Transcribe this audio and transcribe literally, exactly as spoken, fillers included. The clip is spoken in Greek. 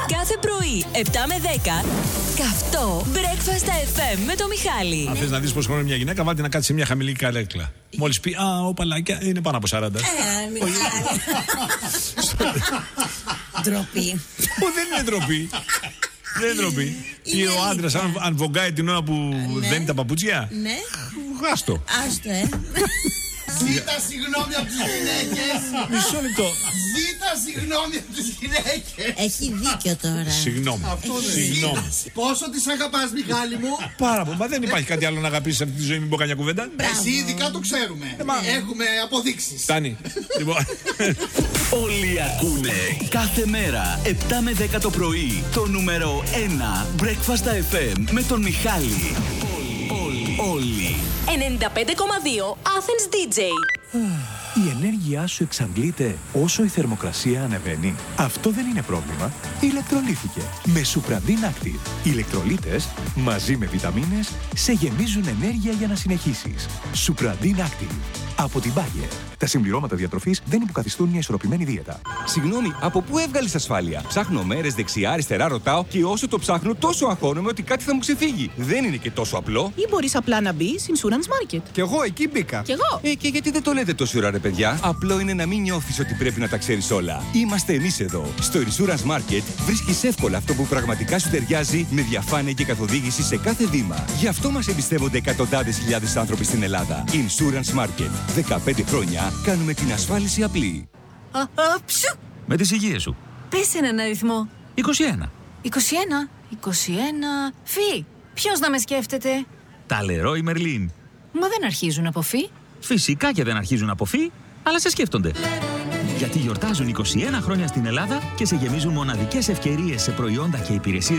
Κάθε πρωί, επτά με δέκα, καυτό Breakfast εφ εμ με το Μιχάλη. Αν θες να δεις πώς χρόνο μια γυναίκα, βάλτε να κάτσει σε μια χαμηλή καρέκλα. Μόλις πει, α, ο παλάκια, είναι πάνω από σαράντα. Ε, Μιχάλη. Ντροπή. Ω, δεν είναι ντροπή. Δεν είναι ντροπή. Ή ο άντρας, αν, αν βογκάει την ώρα που Ναι. δένει τα παπούτσια. Ναι. Άστο. Άστο, ε. Ζήτα συγγνώμη από τις γυναίκες. Μισό λεπτό. Ζήτα συγγνώμη από τις γυναίκες. Έχει δίκιο τώρα. Συγγνώμη. Συγγνώμη. Πόσο τις αγαπάς, Μιχάλη μου. Πάρα πολύ. Μα δεν υπάρχει κάτι άλλο να αγαπήσεις σε αυτή τη ζωή, μην πω καμιά κουβέντα. Εσύ ειδικά το ξέρουμε. Έχουμε αποδείξεις. Φτάνει. Λοιπόν. Όλοι ακούνε κάθε μέρα επτά με δέκα το πρωί το νούμερο ένα Breakfast εφ εμ με τον Μιχάλη. Όλοι, όλοι. ενενήντα πέντε κόμμα δύο Athens ντι τζέι. Η ενέργειά σου εξαντλείται όσο η θερμοκρασία ανεβαίνει. Αυτό δεν είναι πρόβλημα. Ηλεκτρολίθηκε με Supradin Active. Οι ηλεκτρολίτες μαζί με βιταμίνες σε γεμίζουν ενέργεια για να συνεχίσεις. Supradin Active. Από την Bayer. Τα συμπληρώματα διατροφής δεν υποκαθιστούν μια ισορροπημένη δίαιτα. Συγγνώμη, από πού έβγαλες ασφάλεια? Ψάχνω μέρες δεξιά, αριστερά, ρωτάω και όσο το ψάχνω τόσο αγχώνομαι ότι κάτι θα μου ξεφύγει. Δεν είναι και τόσο απλό. Ή μπορείς απλά να μπεις Insurance Market. Κι εγώ εκεί μπήκα. Κι εγώ. Ε, και γιατί δεν το λέτε τόση ώρα, ρε παιδιά? Απλό είναι να μην νιώθεις ότι πρέπει να τα ξέρεις όλα. Είμαστε εμείς εδώ. Στο Insurance Market βρίσκεις εύκολα αυτό που πραγματικά σου ταιριάζει με διαφάνεια και καθοδήγηση σε κάθε βήμα. Γι' αυτό μας εμπιστεύονται εκατοντάδες χιλιάδες άνθρωποι στην Ελλάδα. Insurance Market. δεκαπέντε χρόνια κάνουμε την ασφάλιση απλή. Α, α, ψου. Με τις υγείες σου. Πες έναν αριθμό. είκοσι ένα. είκοσι ένα. είκοσι ένα. Φι. Ποιος να με σκέφτεται? Τα Leroy Merlin. Μα δεν αρχίζουν από φι. Φυσικά και δεν αρχίζουν από φι, αλλά σε σκέφτονται. Γιατί γιορτάζουν είκοσι ένα χρόνια στην Ελλάδα και σε γεμίζουν μοναδικές ευκαιρίες σε προϊόντα και υπηρεσίες